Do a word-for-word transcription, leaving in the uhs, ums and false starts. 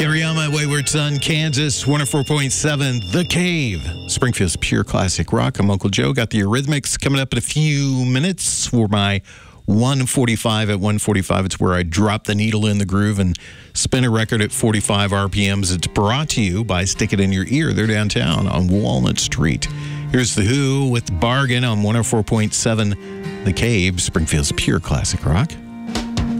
Kiriyama, Wayward Son, Kansas, one oh four point seven, The Cave. Springfield's pure classic rock. I'm Uncle Joe. Got the Eurythmics coming up in a few minutes for my one forty-five at one forty-five. It's where I drop the needle in the groove and spin a record at forty-five R P Ms. It's brought to you by Stick It In Your Ear. They're downtown on Walnut Street. Here's The Who with Bargain on one oh four point seven, The Cave, Springfield's pure classic rock.